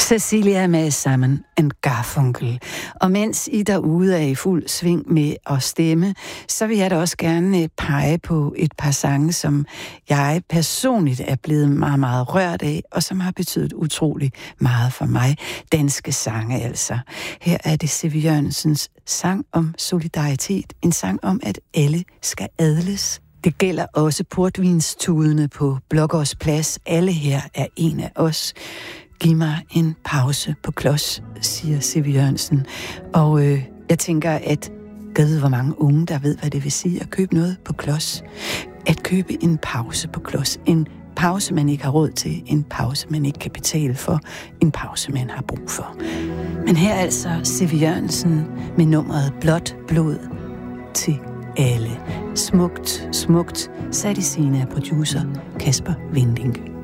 Cecilia med Simon & Garfunkel. Og mens I derude er i fuld sving med at stemme, så vil jeg da også gerne pege på et par sange, som jeg personligt er blevet meget, meget rørt af, og som har betydet utrolig meget for mig. Danske sange altså. Her er det C.V. Jørgensens sang om solidaritet. En sang om, at alle skal adles. Det gælder også portvinstudene på Blågårds Plads. Alle her er en af os. Giv mig en pause på klods, siger C.V. Jørgensen. Og jeg tænker, at jeg ved, hvor mange unge, der ved, hvad det vil sige at købe noget på klods. At købe en pause på klods. En pause, man ikke har råd til. En pause, man ikke kan betale for. En pause, man har brug for. Men her altså C.V. Jørgensen med nummeret Blåt blod til alle. Smukt, smukt, sat i scene af producer Kasper Winding.